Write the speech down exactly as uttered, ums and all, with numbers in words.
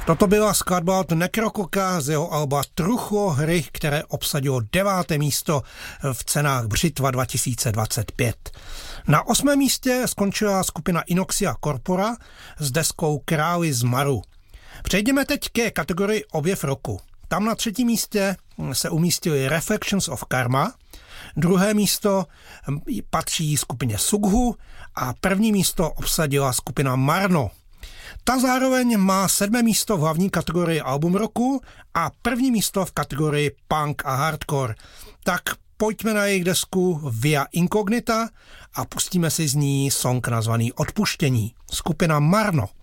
Toto byla skladba od Nekrokoka z jeho alba Truchlo hry, které obsadilo deváté místo v cenách Břitva dva tisíce dvacet pět. Na osmém místě skončila skupina Inoxia Corpora s deskou Králi z Maru. Přejdeme teď ke kategorii Objev roku. Tam na třetím místě se umístili Reflections of Karma, druhé místo patří skupině Sughu a první místo obsadila skupina Marno. Ta zároveň má sedmé místo v hlavní kategorii Album roku a první místo v kategorii Punk a Hardcore. Tak pojďme na jejich desku Via Incognita a pustíme si z ní song nazvaný Odpuštění. Skupina Marno.